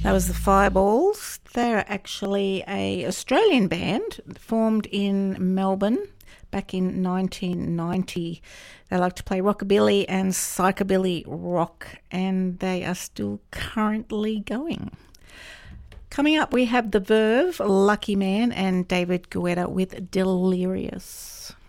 That was the Fireballs. They're actually a Australian band formed in Melbourne back in 1990. They like to play rockabilly and psychobilly rock, and they are still currently going. Coming up, we have The Verve, Lucky Man, and David Guetta with Delirious.